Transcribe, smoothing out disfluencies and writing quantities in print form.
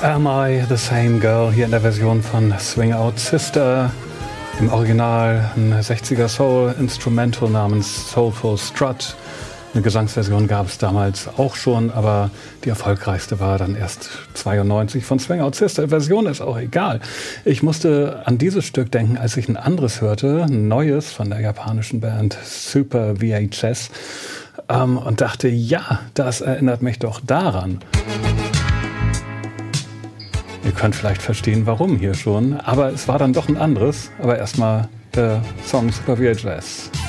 Am I the Same Girl hier in der Version von Swing Out Sister. Im Original ein 60er Soul Instrumental namens Soulful Strut. Eine Gesangsversion gab es damals auch schon, aber die erfolgreichste war dann erst 92 von Swing Out Sister. Version ist auch egal. Ich musste an dieses Stück denken, als ich ein anderes hörte, ein neues von der japanischen Band Super VHS und dachte, ja, das erinnert mich doch daran. Ihr könnt vielleicht verstehen, warum hier schon, aber es war dann doch ein anderes. Aber erstmal der Song Super VHS.